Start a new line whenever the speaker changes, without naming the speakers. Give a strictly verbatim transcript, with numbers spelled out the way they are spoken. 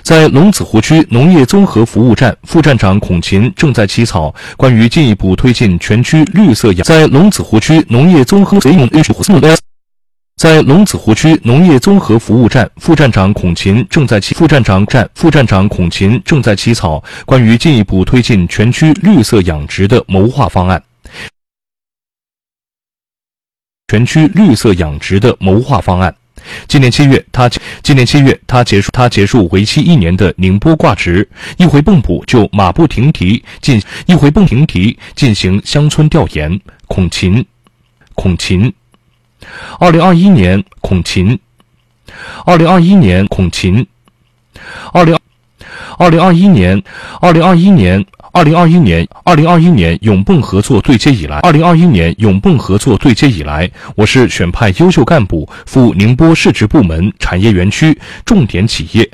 在龙子湖区农业综合服务站，副站长孔琴正在起草关于进一步推进全区绿色养。在龙子湖区农业综合在龙子湖区农业综合服务站，副站长孔琴正在起副站长站副站长孔琴正在起草关于进一步推进全区绿色养殖的谋划方案。全区绿色养殖的谋划方案。今年七月，他今年七月他结束他结束为期一年的宁波挂职，一回蚌埠就马不停蹄进一回蚌停蹄进行乡村调研。孔琴，孔琴。二零二一年，孔琴。二零二一年，孔琴。二零二零二一年，二零二一年。二零二一年，二零二一年永蚌合作对接以来，二零二一年永蚌合作对接以来，我是选派优秀干部赴宁波市直部门产业园区重点企业